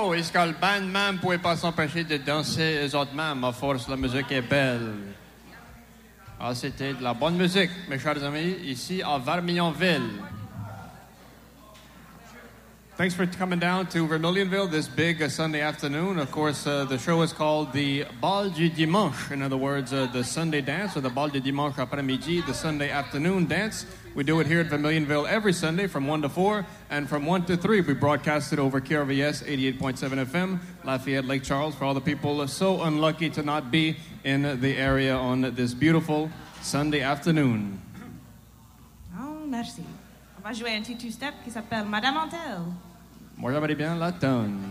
Oh, est-ce que le bandman ne pouvait pas s'empêcher de danser eux autres mêmes à force la musique est belle? Ah, c'était de la bonne musique, mes chers amis, ici à Vermillionville. Thanks for coming down to Vermillionville this big Sunday afternoon. Of course, the show is called the Bal du Dimanche. In other words, the Sunday dance, or the Bal du Dimanche après-midi, the Sunday afternoon dance. We do it here at Vermillionville every Sunday from 1 to 4, and from 1 to 3 we broadcast it over KRVS 88.7 FM, Lafayette, Lake Charles, for all the people so unlucky to not be in the area on this beautiful Sunday afternoon. Oh, merci. On va jouer un petit two-step qui s'appelle Madame Antel. Moi, j'aimerais bien la tonne.